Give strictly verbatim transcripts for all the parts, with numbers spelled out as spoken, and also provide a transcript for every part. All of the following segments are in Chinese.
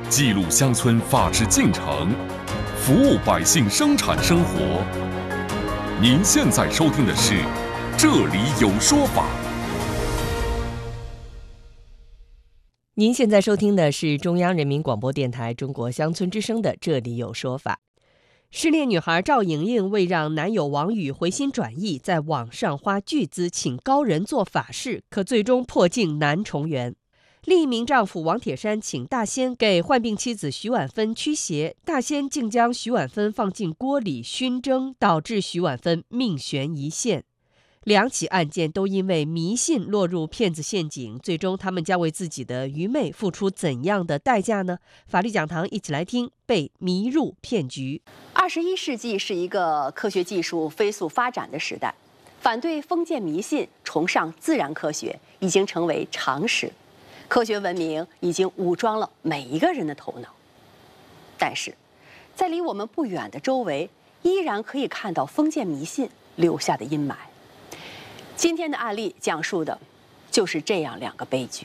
记录乡村法治进程，服务百姓生产生活。您现在收听的是《这里有说法》。 您现在收听的是中央人民广播电台中国乡村之声的《这里有说法》。失恋女孩赵莹莹为让男友王宇回心转意，在网上花巨资请高人做法事，可最终破镜难重圆。另一名丈夫王铁山请大仙给患病妻子徐婉芬驱邪，大仙竟将徐婉芬放进锅里熏蒸，导致徐婉芬命悬一线。两起案件都因为迷信落入骗子陷阱，最终他们将为自己的愚昧付出怎样的代价呢？法律讲堂一起来听被迷入骗局。 二十一世纪是一个科学技术飞速发展的时代，反对封建迷信，崇尚自然科学已经成为常识。科学文明已经武装了每一个人的头脑，但是，在离我们不远的周围，依然可以看到封建迷信留下的阴霾。今天的案例讲述的就是这样两个悲剧。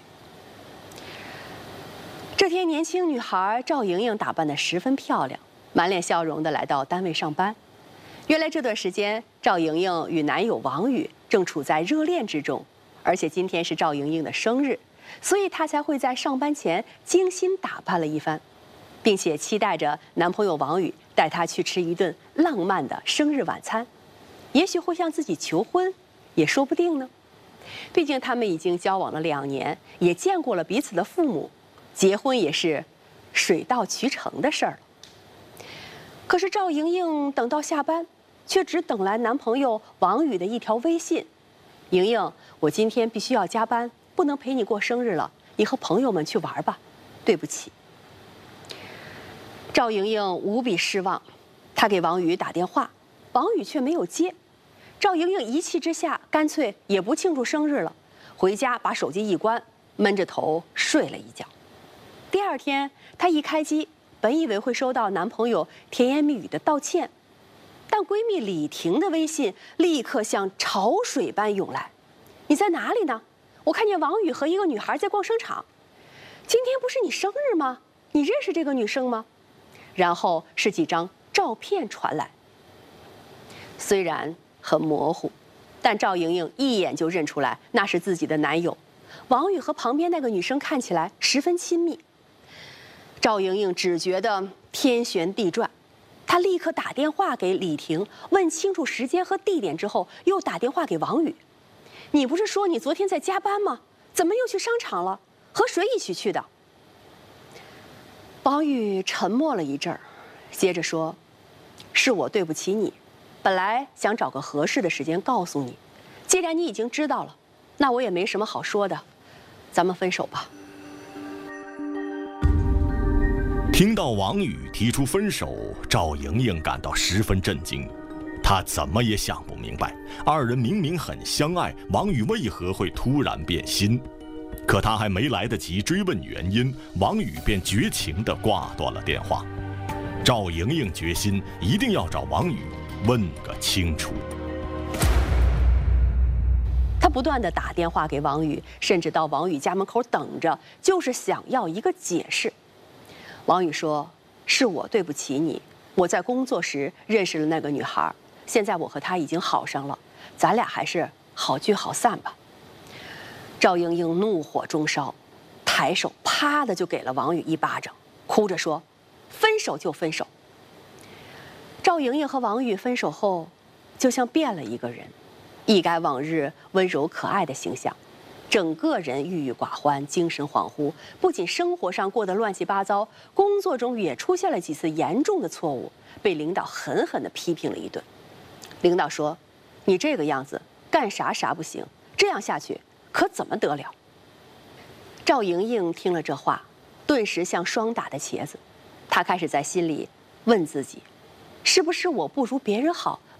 这天，年轻女孩赵莹莹打扮得十分漂亮，满脸笑容地来到单位上班。原来这段时间，赵莹莹与男友王宇正处在热恋之中，而且今天是赵莹莹的生日，所以她才会在上班前精心打扮了一番，并且期待着男朋友王宇带她去吃一顿浪漫的生日晚餐，也许会向自己求婚，也说不定呢。毕竟他们已经交往了两年，也见过了彼此的父母，结婚也是水到渠成的事儿了。可是赵莹莹等到下班，却只等来男朋友王宇的一条微信：莹莹，我今天必须要加班，不能陪你过生日了，你和朋友们去玩吧，对不起。赵莹莹无比失望，她给王宇打电话，王宇却没有接。赵莹莹一气之下，干脆也不庆祝生日了，回家把手机一关，闷着头睡了一觉。第二天，她一开机，本以为会收到男朋友甜言蜜语的道歉，但闺蜜李婷的微信立刻像潮水般涌来：你在哪里呢？我看见王宇和一个女孩在逛商场。今天不是你生日吗？你认识这个女生吗？然后是几张照片传来，虽然很模糊，但赵莹莹一眼就认出来那是自己的男友。王宇和旁边那个女生看起来十分亲密。赵莹莹只觉得天旋地转，她立刻打电话给李婷，问清楚时间和地点之后，又打电话给王宇：你不是说你昨天在加班吗？怎么又去商场了？和谁一起去的？王宇沉默了一阵儿，接着说：是我对不起你，本来想找个合适的时间告诉你，既然你已经知道了，那我也没什么好说的，咱们分手吧。 听到王宇提出分手，赵莹莹感到十分震惊。她怎么也想不明白，二人明明很相爱，王宇为何会突然变心？可她还没来得及追问原因，王宇便绝情地挂断了电话。赵莹莹决心一定要找王宇问个清楚。 她不断地打电话给王宇，甚至到王宇家门口等着，就是想要一个解释。王宇说：是我对不起你，我在工作时认识了那个女孩，现在我和她已经好上了，咱俩还是好聚好散吧。赵莹莹怒火中烧，抬手啪的就给了王宇一巴掌，哭着说：分手就分手。赵莹莹和王宇分手后，就像变了一个人，一改往日温柔可爱的形象，整个人郁郁寡欢，精神恍惚，不仅生活上过得乱七八糟，工作中也出现了几次严重的错误，被领导狠狠地批评了一顿。领导说：你这个样子干啥啥不行，这样下去可怎么得了？赵莹莹听了这话，顿时像霜打的茄子，她开始在心里问自己：是不是我不如别人好，